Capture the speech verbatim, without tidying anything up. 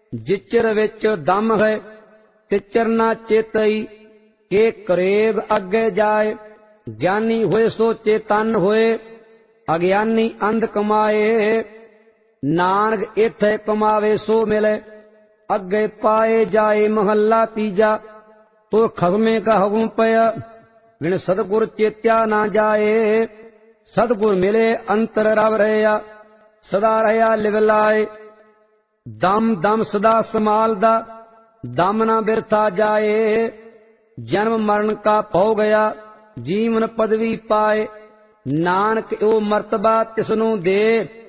जिचर विच दम है तिचर ना चेतई, के करेब अगे जाए। ज्ञानी होए सो चेतन होए, अज्ञानी अंध कमाए। नानक इथे कमावे सो मिले, अगे पाए जाए। महला तीजा, तो खसमे का हुक्म पया, बिन सतगुर चेत्या ना जाए। सतगुर मिले अंतर रव रहया, सदा रहया लिवलाए। दम दम सदा समालदा, दम ना बिरथा जाए। जन्म मरण का पौ गया, जीवन पदवी पाए। नानक ओ मर्तबा तिसनू दे,